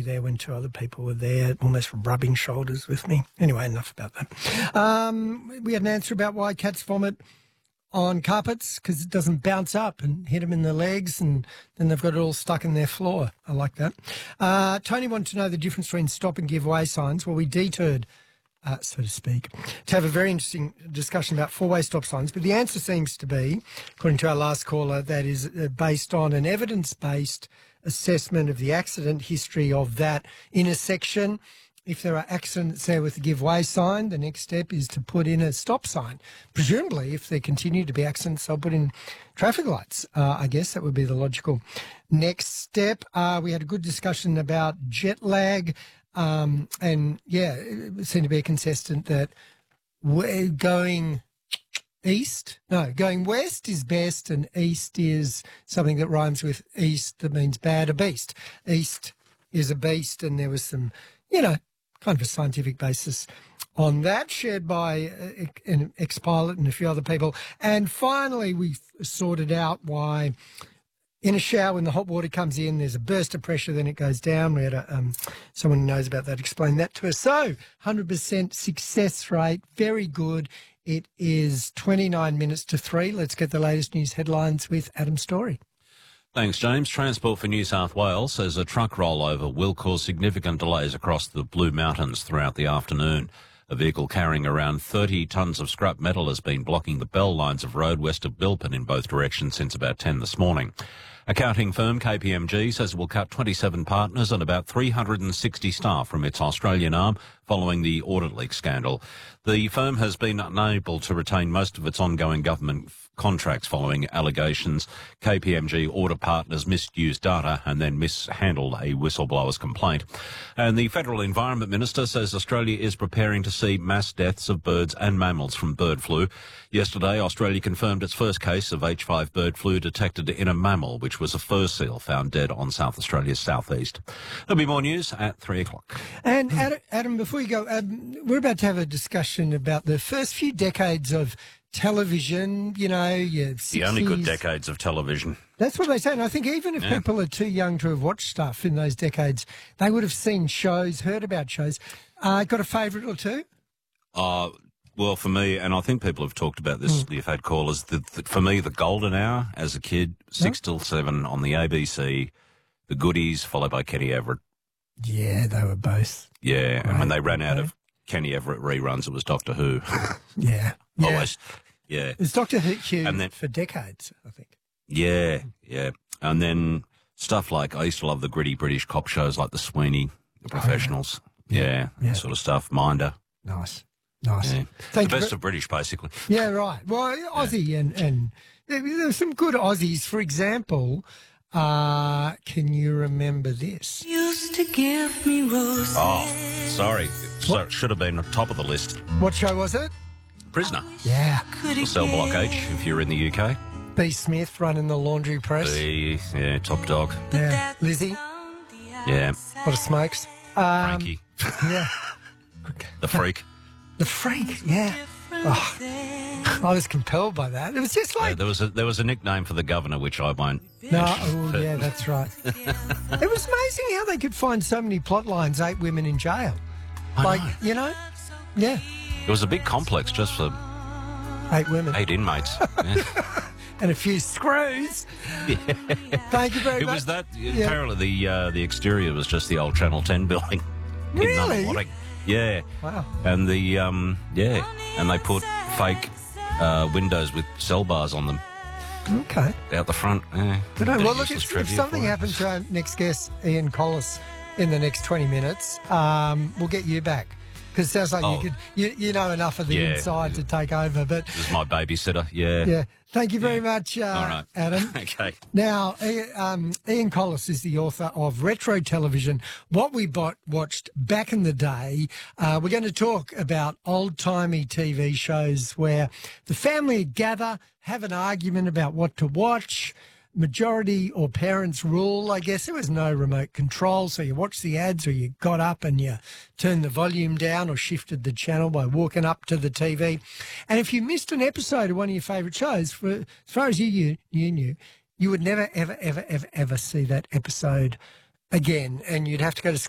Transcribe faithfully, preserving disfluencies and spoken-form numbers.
you there when two other people were there, almost rubbing shoulders with me. Anyway, enough about that. Um, we had an answer about why cats vomit on carpets, because it doesn't bounce up and hit them in the legs, and then they've got it all stuck in their floor. I like that. Uh, Tony wanted to know the difference between stop and give way signs. Well, we detoured, uh, so to speak, to have a very interesting discussion about four-way stop signs, but the answer seems to be, according to our last caller, that is uh, based on an evidence-based assessment of the accident history of that intersection. If there are accidents there with the give way sign, the next step is to put in a stop sign. Presumably, if there continue to be accidents, they'll put in traffic lights. Uh, I guess that would be the logical next step. Uh, we had a good discussion about jet lag. Um, and, yeah, it seemed to be a consistent that we're going east. No, going west is best, and east is something that rhymes with east that means bad, a beast. East is a beast, and there was some, you know, kind of a scientific basis on that, shared by uh, an ex-pilot and a few other people. And finally, we sorted out why in a shower, when the hot water comes in, there's a burst of pressure, then it goes down. We had a, um, someone who knows about that explain that to us. So, one hundred percent success rate, very good. It is twenty-nine minutes to three. Let's get the latest news headlines with Adam Story. Thanks, James. Transport for New South Wales says a truck rollover will cause significant delays across the Blue Mountains throughout the afternoon. A vehicle carrying around thirty tonnes of scrap metal has been blocking the Bell lines of road west of Bilpin in both directions since about ten this morning. Accounting firm K P M G says it will cut twenty-seven partners and about three hundred sixty staff from its Australian arm following the audit leak scandal. The firm has been unable to retain most of its ongoing government contracts following allegations K P M G audit partners misused data and then mishandled a whistleblower's complaint. And the Federal Environment Minister says Australia is preparing to see mass deaths of birds and mammals from bird flu. Yesterday, Australia confirmed its first case of H five bird flu detected in a mammal, which was a fur seal found dead on South Australia's southeast. There'll be more news at three o'clock. And Adam, Adam before you go, um, we're about to have a discussion about the first few decades of television, you know, your sixties. The only good decades of television. That's what they say. And I think even if yeah. people are too young to have watched stuff in those decades, they would have seen shows, heard about shows. Uh, got a favourite or two? Uh, well, for me, and I think people have talked about this, mm. you've had callers, the, the, for me, the golden hour as a kid, six till seven on the A B C, the Goodies, followed by Kenny Everett. Yeah, they were both. Yeah, great. And when they ran out of Kenny Everett reruns, it was Doctor Who. yeah. yeah. Always. Yeah. It's Doctor Who and then, for decades, I think. Yeah, yeah. And then stuff like, I used to love the gritty British cop shows like The Sweeney, The Professionals. Oh, yeah. Yeah, yeah, yeah. That sort of stuff. Minder. Nice. Nice. Yeah. Thank the you best for, of British, basically. Yeah, right. Well, Aussie yeah. and, and there's some good Aussies. For example, uh, can you remember this? Used to give me roses. Oh, sorry. So, should have been top of the list. What show was it? Prisoner. Yeah. Cell Block H, if you're in the U K. B. Smith running the laundry press. B, yeah, top dog. Yeah. Lizzie. Yeah. What a smokes. Um, Frankie. Yeah. The Freak. The Freak, yeah. Oh, I was compelled by that. It was just like... Yeah, there was a there was a nickname for the governor, which I won't... No, oh, yeah, that's right. It was amazing how they could find so many plot lines, eight women in jail. I like, know. you know? Yeah. It was a big complex just for... Eight women. Eight inmates. Yeah. And a few screws. Yeah. Thank you very it much. It was that... Yeah. Apparently the uh, the exterior was just the old Channel ten building. Really? In yeah. Wow. And the... um Yeah. And they put fake uh, windows with cell bars on them. Okay. Out the front. Yeah. But no, well, look, if, if something happens to our next guest, Ian Collis, in the next twenty minutes, um, we'll get you back. Because it sounds like oh. you could, you, you know enough of the yeah. inside to take over. But this is my babysitter. Yeah. Yeah. Thank you very yeah. much, uh, All right. Adam. Okay. Now, um, Ian Collis is the author of Retro Television, What We Bought, Watched Back in the Day. Uh, we're going to talk about old-timey T V shows where the family gather, have an argument about what to watch. Majority or parents rule, I guess. There was no remote control, so you watched the ads or you got up and you turned the volume down or shifted the channel by walking up to the T V. And if you missed an episode of one of your favourite shows, for, as far as you, you, you knew, you would never, ever, ever, ever, ever see that episode again. And you'd have to go to